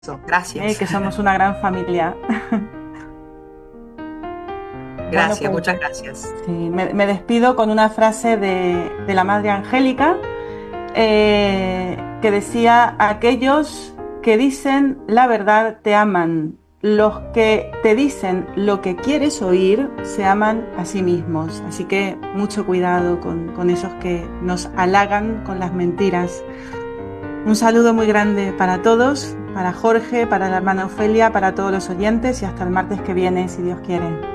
Gracias. Que somos una gran familia. Bueno, Gracias, pues muchas gracias. sí, me despido con una frase de la Madre Angélica, que decía: aquellos que dicen la verdad te aman, los que te dicen lo que quieres oír se aman a sí mismos. Así que mucho cuidado con esos que nos halagan con las mentiras. Un saludo muy grande para todos, para Jorge, para la hermana Ofelia, para todos los oyentes, y hasta el martes que viene, si Dios quiere.